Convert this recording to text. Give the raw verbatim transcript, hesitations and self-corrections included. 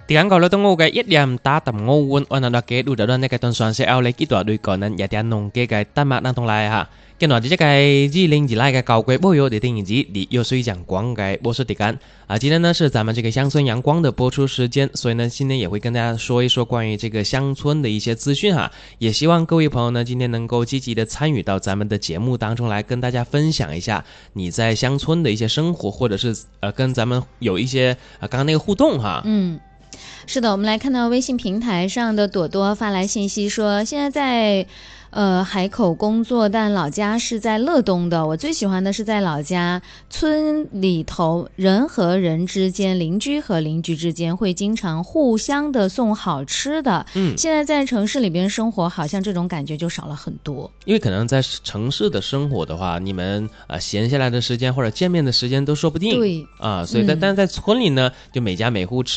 第間講到到我嘅一點打揼我換，我諗到嘅錄到到呢個段算是後嚟幾多對個人一點弄嘅嘅丹麥能同來嚇。跟住呢個二零二來嘅高貴播有的電影集，你有水講光嘅播出時間啊。今天呢是咱們這個鄉村陽光的播出時間，所以呢今天也會跟大家說一說關於這個鄉村的一些資訊哈。也希望各位朋友呢今天能夠積極的參與到咱們的節目當中來，跟大家分享一下你在鄉村的一些生活，或者是呃跟咱們有一些啊、呃、剛剛那個互動哈。 嗯。是的，我們來看到微信平台上的朵朵發來信息說，現在在呃海口工作，但老家是在樂東的。我最喜歡的是在老家村裏頭，人和人之間，鄰居和鄰居之間會經常互相的送好吃的。嗯，現在在城市裏邊生活，好像這種感覺就少了很多。 因為可能在城市的生活的話，你們啊閒下來的時間或者見面的時間都說不定。 對啊， 所以但、嗯、但是在村裏呢，就每家每戶吃